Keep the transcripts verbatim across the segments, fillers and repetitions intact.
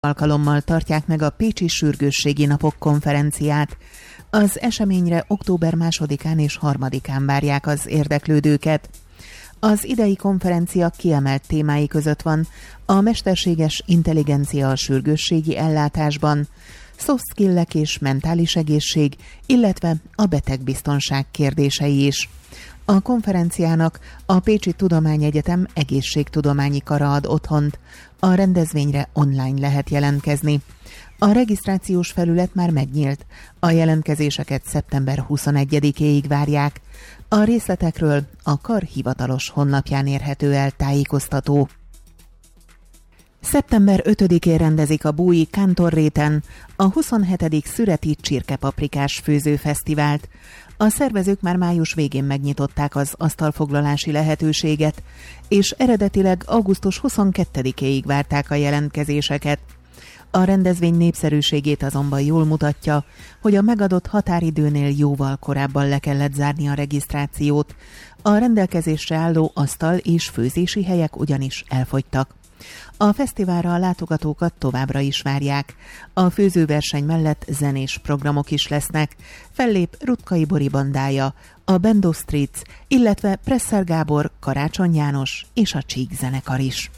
alkalommal tartják meg a Pécsi Sürgősségi Napok konferenciát. Az eseményre október másodikán és harmadikán várják az érdeklődőket. Az idei konferencia kiemelt témái között van a mesterséges intelligencia a sürgősségi ellátásban, soft skillek és mentális egészség, illetve a betegbiztonság kérdései is. A konferenciának a Pécsi Tudományegyetem egészségtudományi kara ad otthont. A rendezvényre online lehet jelentkezni. A regisztrációs felület már megnyílt. A jelentkezéseket szeptember huszonegyedikéig várják. A részletekről a kar hivatalos honlapján érhető el tájékoztató. szeptember ötödikén rendezik a Búji Kántorréten a huszonhetedik Szüreti Csirkepaprikás Főzőfesztivált. A szervezők már május végén megnyitották az asztalfoglalási lehetőséget, és eredetileg augusztus huszonkettedikéig várták a jelentkezéseket. A rendezvény népszerűségét azonban jól mutatja, hogy a megadott határidőnél jóval korábban le kellett zárni a regisztrációt. A rendelkezésre álló asztal és főzési helyek ugyanis elfogytak. A fesztiválra a látogatókat továbbra is várják. A főzőverseny mellett zenés programok is lesznek. Fellép Rutkai Bori bandája, a Bendo Streets, illetve Presser Gábor, Karácsony János és a Csík zenekar is.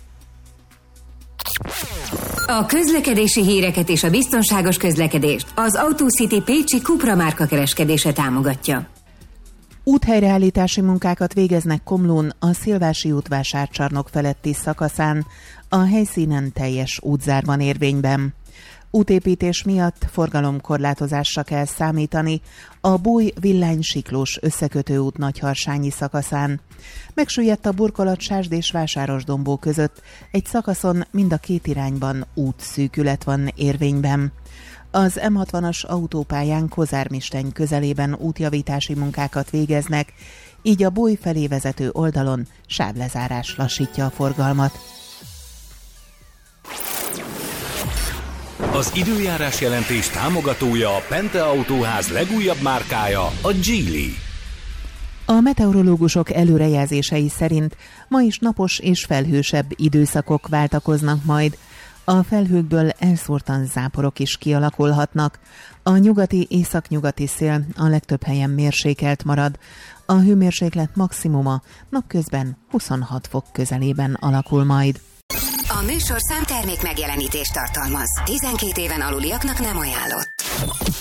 A közlekedési híreket és a biztonságos közlekedést az AutoCity Pécsi Cupra márka kereskedése támogatja. Úthelyreállítási munkákat végeznek Komlón a Szilvási út vásárcsarnok feletti szakaszán, a helyszínen teljes útzár van érvényben. Útépítés miatt forgalomkorlátozásra kell számítani a Búj-Villány-Siklós összekötőút Nagyharsányi szakaszán. Megsüllyedt a burkolat Sásd és Vásárosdombó között, egy szakaszon mind a két irányban útszűkület van érvényben. Az em hatvanas autópályán Kozármisteny közelében útjavítási munkákat végeznek, így a Búj felé vezető oldalon sávlezárás lassítja a forgalmat. Az időjárás jelentés támogatója a Pente Autóház legújabb márkája, a Geely. A meteorológusok előrejelzései szerint ma is napos és felhősebb időszakok váltakoznak majd. A felhőkből elszórtan záporok is kialakulhatnak. A nyugati északnyugati szél a legtöbb helyen mérsékelt marad. A hőmérséklet maximuma napközben huszonhat fok közelében alakul majd. A műsorszám termék megjelenítést tartalmaz. tizenkét éven aluliaknak nem ajánlott.